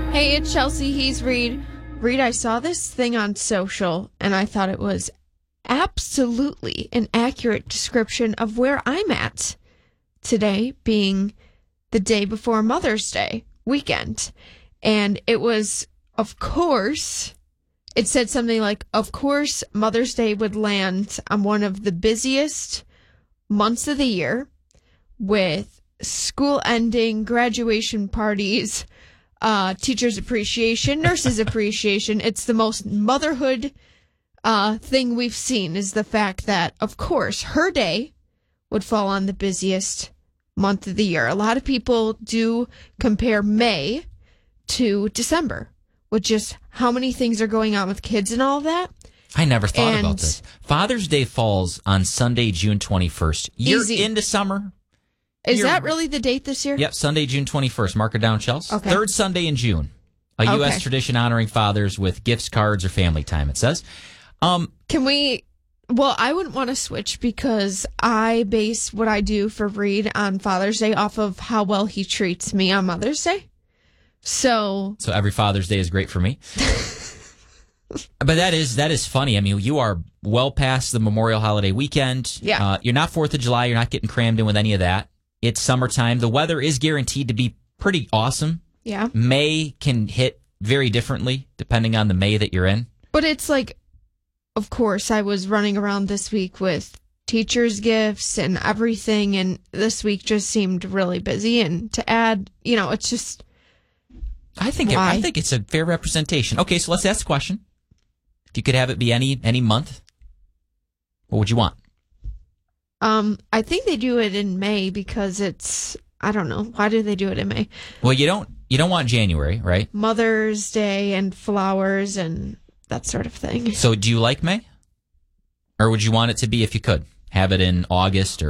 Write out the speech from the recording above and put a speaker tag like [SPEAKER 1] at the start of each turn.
[SPEAKER 1] Hey, it's Chelsea. He's Reed. Reed, I saw this thing on social, and I thought it was absolutely an accurate description of where I'm at today, being the day before Mother's Day weekend. And it was, of course, it said something like, of course, Mother's Day would land on one of the busiest months of the year with school ending, graduation parties, teachers appreciation, nurses appreciation. It's the most motherhood thing we've seen, is the fact that, of course, her day would fall on the busiest month of the year. A lot of people do compare May to December with just how many things are going on with kids and all that.
[SPEAKER 2] I never thought about this. Father's Day falls on Sunday, June 21st. You're
[SPEAKER 1] Easy.
[SPEAKER 2] into summer.
[SPEAKER 1] Is that really the date this year?
[SPEAKER 2] Yep, Sunday, June 21st. Mark it down, Chelsea.
[SPEAKER 1] Okay.
[SPEAKER 2] Third Sunday in June. A U.S. tradition honoring fathers with gifts, cards, or family time, it says.
[SPEAKER 1] Can we... Well, I wouldn't want to switch because I base what I do for Reed on Father's Day off of how well he treats me on Mother's Day. So
[SPEAKER 2] every Father's Day is great for me. But that is funny. I mean, you are well past the Memorial Holiday weekend.
[SPEAKER 1] Yeah.
[SPEAKER 2] You're not 4th of July. You're not getting crammed in with any of that. It's summertime. The weather is guaranteed to be pretty awesome.
[SPEAKER 1] yeah.
[SPEAKER 2] May can hit very differently depending on the May that you're in.
[SPEAKER 1] But it's like, of course, I was running around this week with teachers' gifts and everything, and this week just seemed really busy. And to add, it's just...
[SPEAKER 2] I think it's a fair representation. Okay, so let's ask the question. If you could have it be any month, what would you want?
[SPEAKER 1] I think they do it in May because it's, I don't know. Why do they do it in May?
[SPEAKER 2] Well, you don't want January, right?
[SPEAKER 1] Mother's Day and flowers and that sort of thing.
[SPEAKER 2] So do you like May? Or would you want it to be, if you could, have it in August or